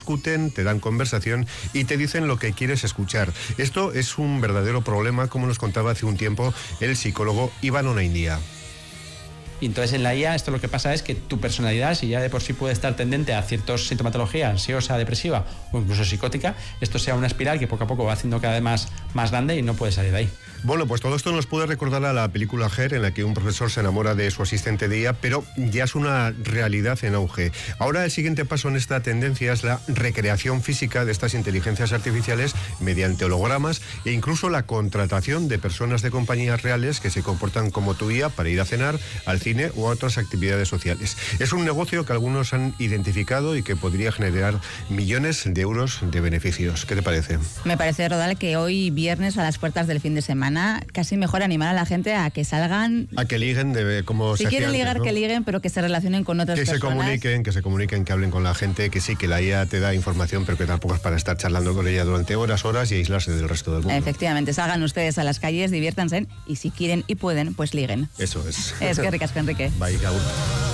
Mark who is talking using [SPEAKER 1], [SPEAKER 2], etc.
[SPEAKER 1] discuten, te dan conversación y te dicen lo que quieres escuchar. Esto es un verdadero problema, como nos contaba hace un tiempo el psicólogo Iván Onaindia.
[SPEAKER 2] Y entonces en la IA esto lo que pasa es que tu personalidad, si ya de por sí puede estar tendente a ciertas sintomatología ansiosa, depresiva o incluso psicótica, esto sea una espiral que poco a poco va haciendo cada vez más grande y no puede salir de ahí.
[SPEAKER 1] Bueno, pues todo esto nos puede recordar a la película Her, en la que un profesor se enamora de su asistente de IA, pero ya es una realidad en auge. Ahora el siguiente paso en esta tendencia es la recreación física de estas inteligencias artificiales mediante hologramas e incluso la contratación de personas de compañías reales que se comportan como tu IA para ir a cenar, al cine o a otras actividades sociales. Es un negocio que algunos han identificado y que podría generar millones de euros de beneficios. ¿Qué te parece?
[SPEAKER 3] Me parece, Rodal, que hoy viernes a las puertas del fin de semana casi mejor animar a la gente a que salgan,
[SPEAKER 1] a que liguen, como
[SPEAKER 3] si quieren ligar, ¿no? Que liguen, pero que se relacionen con otras personas.
[SPEAKER 1] Que se comuniquen, que hablen con la gente, que sí, que la IA te da información, pero que tampoco es para estar charlando con ella durante horas y aislarse del resto del mundo.
[SPEAKER 3] Efectivamente, salgan ustedes a las calles, diviértanse y si quieren y pueden, pues liguen.
[SPEAKER 1] Eso es.
[SPEAKER 3] Es que ricasco, Enrique.
[SPEAKER 1] Bye, Raúl.